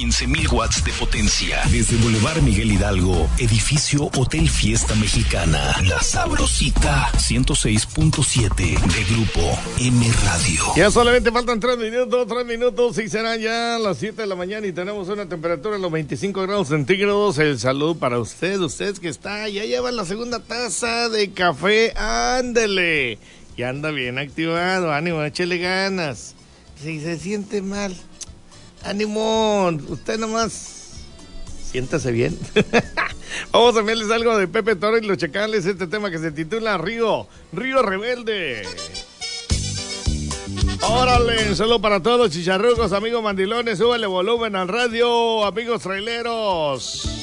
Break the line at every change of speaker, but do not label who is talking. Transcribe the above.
15,000 watts de potencia. Desde Boulevard Miguel Hidalgo, edificio Hotel Fiesta Mexicana. La Sabrosita 106.7 de Grupo M Radio.
Ya solamente faltan 3 minutos y serán ya las 7 de la mañana y tenemos una temperatura de los 25 grados centígrados. El saludo para usted que está, ya lleva la segunda taza de café, ándele. Y anda bien activado, ánimo, échele ganas. Si se siente mal, ánimo, usted nomás siéntase bien. Vamos a enviarles algo de Pepe Torres y los chacales, este tema que se titula Río Rebelde. Órale, un saludo para todos, chicharrucos, amigos mandilones, súbele volumen al radio, amigos traileros.